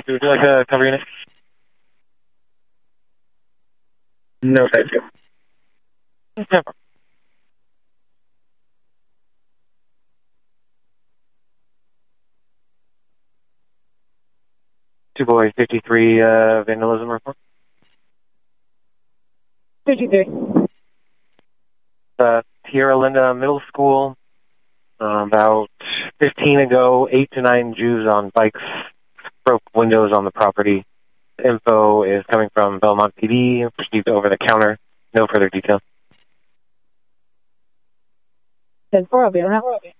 copy. Would you like to cover your name? No, thank you. No problem. Two boy 53 vandalism report. 53. Tierra Linda Middle School. About 15 ago, 8 to 9 Jews on bikes broke windows on the property. The info is coming from Belmont PD, received over the counter. No further details. 10-4, I'll be around.